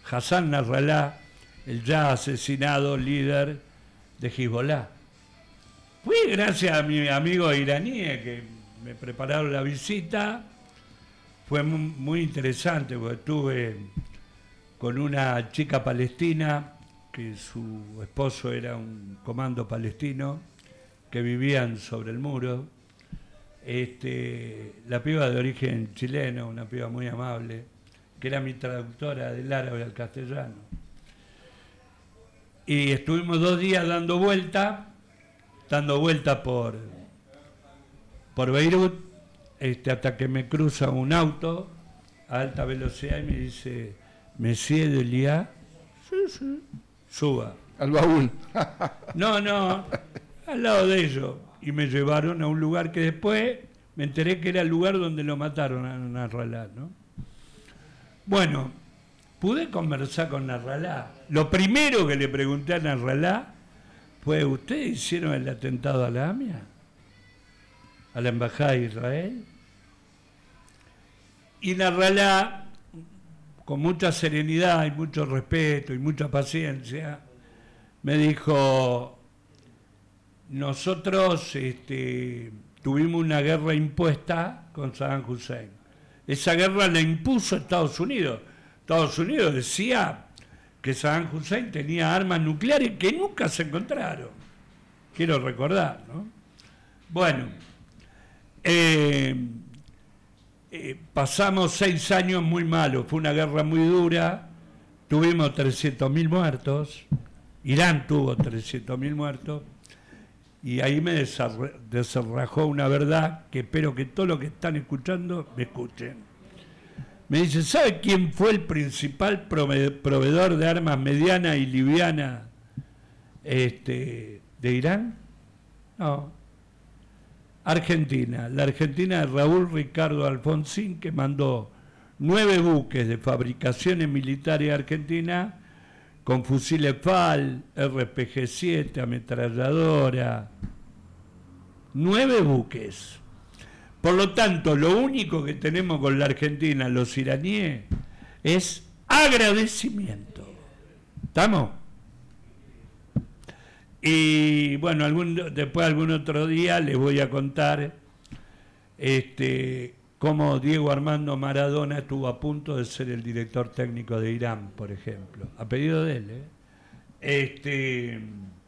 Hassan Nasrallah, el ya asesinado líder de Hezbollah. Fui gracias a mi amigo iraní que me prepararon la visita. Fue muy interesante porque estuve con una chica palestina que su esposo era un comando palestino que vivían sobre el muro. La piba de origen chileno, una piba muy amable, que era mi traductora del árabe al castellano. Y estuvimos 2 días dando vuelta por Beirut, hasta que me cruza un auto a alta velocidad y me dice: Monsieur Delia, sí, suba. Al baúl. No, al lado de ellos. Y me llevaron a un lugar que después me enteré que era el lugar donde lo mataron a Nasrallah, ¿no? Bueno, pude conversar con Nasrallah. Lo primero que le pregunté a Nasrallah fue: ¿ustedes hicieron el atentado a la AMIA? ¿A la Embajada de Israel? Y Nasrallah, con mucha serenidad y mucho respeto y mucha paciencia, me dijo: nosotros tuvimos una guerra impuesta con Saddam Hussein. Esa guerra la impuso Estados Unidos. Estados Unidos decía que Saddam Hussein tenía armas nucleares que nunca se encontraron. Quiero recordar, ¿no? Bueno, pasamos 6 años muy malos. Fue una guerra muy dura. Tuvimos 300.000 muertos. Irán tuvo 300.000 muertos. Y ahí me desarrajó una verdad que espero que todos los que están escuchando me escuchen. Me dice: ¿sabe quién fue el principal proveedor de armas medianas y livianas de Irán? No. Argentina. La Argentina de Raúl Ricardo Alfonsín, que mandó 9 buques de fabricaciones militares argentinas con fusiles FAL, RPG-7, ametralladora. 9 buques. Por lo tanto, lo único que tenemos con la Argentina, los iraníes, es agradecimiento. ¿Estamos? Y bueno, después algún otro día les voy a contar cómo Diego Armando Maradona estuvo a punto de ser el director técnico de Irán, por ejemplo, a pedido de él.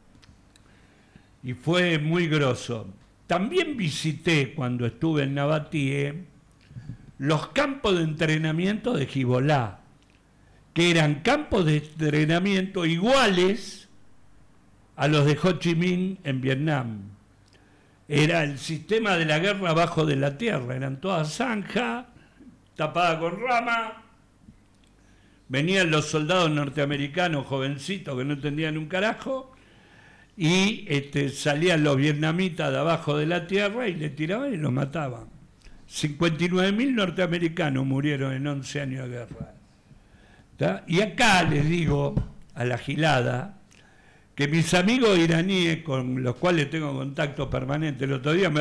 Y fue muy grosso. También visité, cuando estuve en Nabatie, los campos de entrenamiento de Hezbollah, que eran campos de entrenamiento iguales a los de Ho Chi Minh en Vietnam. Era el sistema de la guerra abajo de la tierra, eran todas zanjas, tapadas con rama. Venían los soldados norteamericanos jovencitos que no entendían un carajo, y salían los vietnamitas de abajo de la tierra y le tiraban y los mataban. 59.000 norteamericanos murieron en 11 años de guerra. ¿Tá? Y acá les digo a la gilada que mis amigos iraníes, con los cuales tengo contacto permanente, el otro día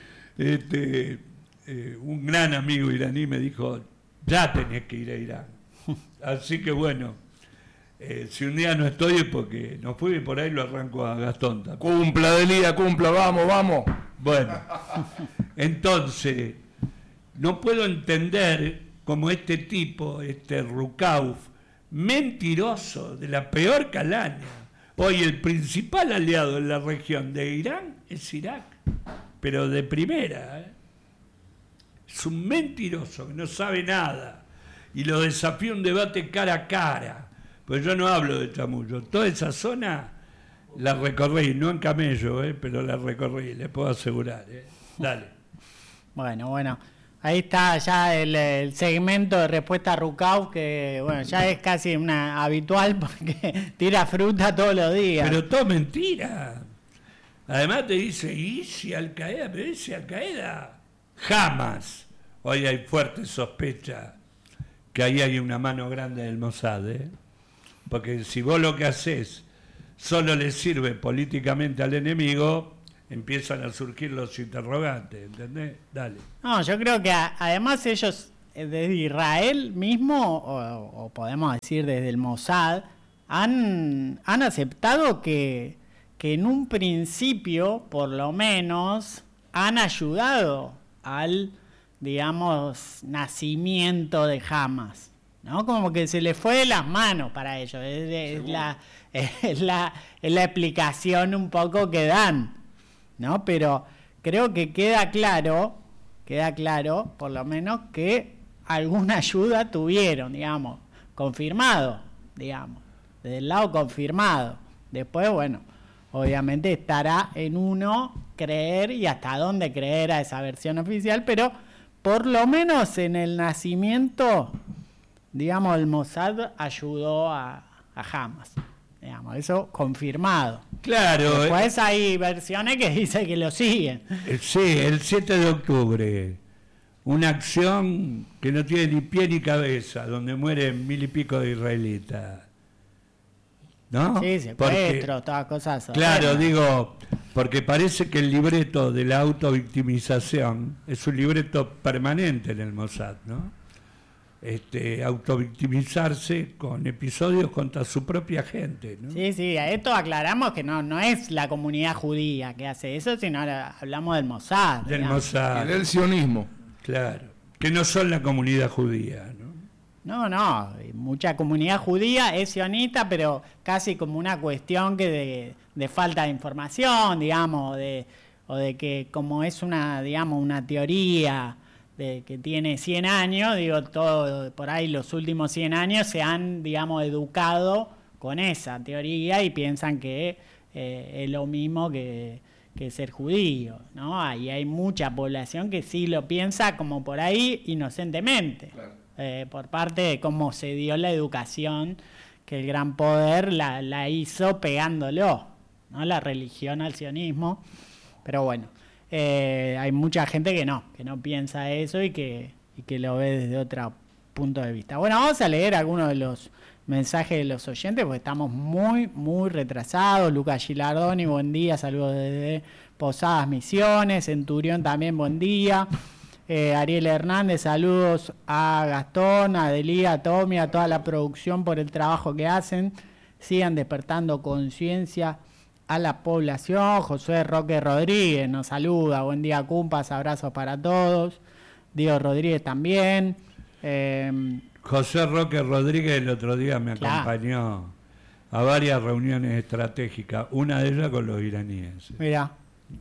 un gran amigo iraní me dijo: ya tenés que ir a Irán. Así que bueno, si un día no estoy es porque no fui, y por ahí lo arranco a Gastón también. Cumpla, Delia, cumpla, vamos. Bueno, entonces, no puedo entender cómo este tipo, Rukauf, mentiroso de la peor calaña. Hoy el principal aliado en la región de Irán es Irak, pero de primera. Es un mentiroso que no sabe nada y lo desafía un debate cara a cara. Pues yo no hablo de chamullo. Toda esa zona la recorrí, no en camello, pero la recorrí, les puedo asegurar. Dale. Bueno. Ahí está ya el segmento de respuesta a Rukauf, que bueno, ya es casi una habitual porque tira fruta todos los días. Pero todo mentira. Además te dice: ¿y si Al-Qaeda? Pero dice Al-Qaeda. Jamás. Hoy hay fuerte sospecha que ahí hay una mano grande del Mossad, porque si vos lo que haces solo le sirve políticamente al enemigo, empiezan a surgir los interrogantes, ¿entendés? Dale. No, yo creo que además ellos desde Israel mismo, o podemos decir desde el Mossad, han aceptado que en un principio, por lo menos, han ayudado al, digamos, nacimiento de Hamas, ¿no? Como que se le fue de las manos para ellos. Es la explicación un poco que dan, ¿no? Pero creo que queda claro, por lo menos, que alguna ayuda tuvieron, digamos, confirmado, digamos, desde el lado confirmado. Después, bueno, obviamente estará en uno creer y hasta dónde creer a esa versión oficial, pero por lo menos en el nacimiento, digamos, el Mossad ayudó a Hamas, digamos, eso confirmado. Claro. Después hay versiones que dicen que lo siguen. Sí, el 7 de octubre, una acción que no tiene ni pie ni cabeza, donde mueren 1000 y pico de israelitas. ¿No? Sí, secuestros, todas cosas. Claro, digo, porque parece que el libreto de la autovictimización es un libreto permanente en el Mossad, ¿no? Autovictimizarse con episodios contra su propia gente, ¿no? Sí, a esto aclaramos que no es la comunidad judía que hace eso, sino ahora hablamos del Mossad. Del digamos. Mossad. Y del sionismo. Claro, que no son la comunidad judía, ¿no? No, mucha comunidad judía es sionista, pero casi como una cuestión que de falta de información, digamos, o de que como es una, digamos, una teoría de que tiene 100 años, digo, todo por ahí los últimos 100 años se han, digamos, educado con esa teoría y piensan que es lo mismo que ser judío, ¿no? Y hay mucha población que sí lo piensa como por ahí inocentemente. Claro. Por parte de cómo se dio la educación, que el gran poder la hizo pegándolo, ¿no? La religión al sionismo. Pero bueno, hay mucha gente que no piensa eso y que lo ve desde otro punto de vista. Bueno, vamos a leer algunos de los mensajes de los oyentes porque estamos muy retrasados. Lucas Gilardoni, buen día, saludos desde Posadas Misiones. Centurión también, buen día. Ariel Hernández, saludos a Gastón, a Delía, a Tommy, a toda la producción por el trabajo que hacen. Sigan despertando conciencia a la población. José Roque Rodríguez nos saluda. Buen día, cumpas, abrazos para todos. Diego Rodríguez también. José Roque Rodríguez el otro día me acompañó a varias reuniones estratégicas, una de ellas con los iraníes. Mira.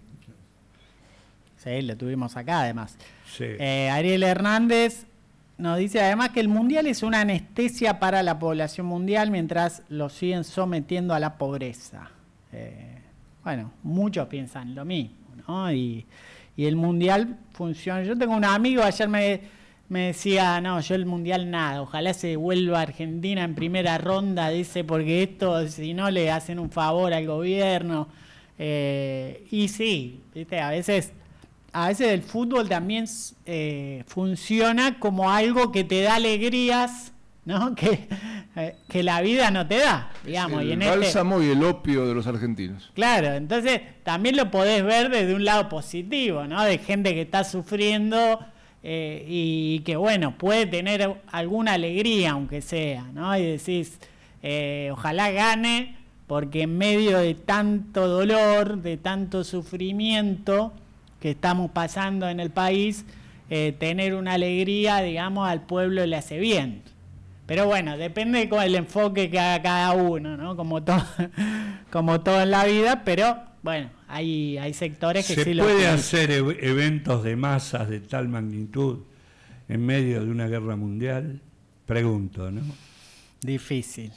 Sí, lo tuvimos acá además. Sí. Ariel Hernández nos dice además que el mundial es una anestesia para la población mundial mientras lo siguen sometiendo a la pobreza. Bueno, muchos piensan lo mismo, ¿no? Y el mundial funciona. Yo tengo un amigo, ayer me decía, no, yo el mundial nada, ojalá se vuelva a Argentina en primera ronda, dice, porque esto, si no le hacen un favor al gobierno. Y sí, ¿viste? A veces el fútbol también funciona como algo que te da alegrías, ¿no? Que la vida no te da, digamos. El bálsamo y el opio de los argentinos. Claro, entonces también lo podés ver desde un lado positivo, ¿no? De gente que está sufriendo y que, bueno, puede tener alguna alegría, aunque sea, ¿no? Y decís, ojalá gane, porque en medio de tanto dolor, de tanto sufrimiento que estamos pasando en el país, tener una alegría, digamos, al pueblo le hace bien. Pero bueno, depende con el enfoque que haga cada uno, ¿no? Como todo en la vida, pero bueno, hay sectores que sí lo ¿Se puede pueden hacer eventos de masas de tal magnitud en medio de una guerra mundial? Pregunto, ¿no? Difícil.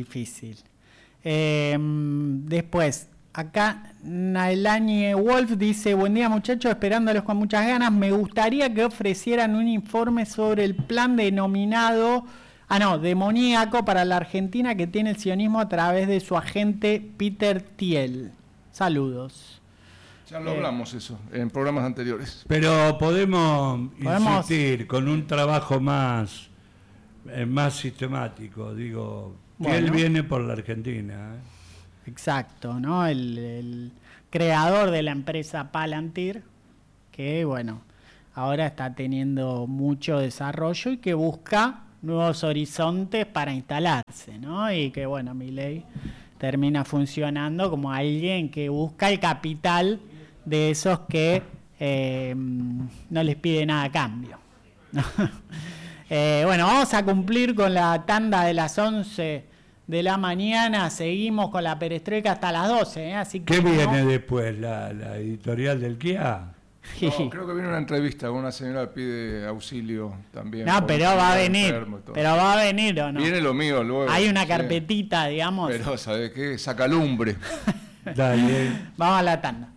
Después, acá Nailani Wolf dice, buen día muchachos, esperándolos con muchas ganas, me gustaría que ofrecieran un informe sobre el plan denominado, demoníaco para la Argentina que tiene el sionismo a través de su agente Peter Thiel. Saludos. Ya lo hablamos eso en programas anteriores. Pero podemos insistir con un trabajo más sistemático, digo, bueno. Thiel viene por la Argentina, Exacto, ¿no? El creador de la empresa Palantir, que bueno, ahora está teniendo mucho desarrollo y que busca nuevos horizontes para instalarse, ¿no? Y que, bueno, Milei termina funcionando como alguien que busca el capital de esos que no les pide nada a cambio. Bueno, vamos a cumplir con la tanda de las 11 de la mañana, seguimos con la perestroika hasta las 12, así que... ¿Qué viene después? ¿La editorial del Kia? No, creo que viene una entrevista con una señora que pide auxilio también. No, pero va a venir. Pero va a venir o no. Viene lo mío luego. Hay una carpetita, digamos. Pero, ¿sabes qué? Saca lumbre. Dale. Vamos a la tanda.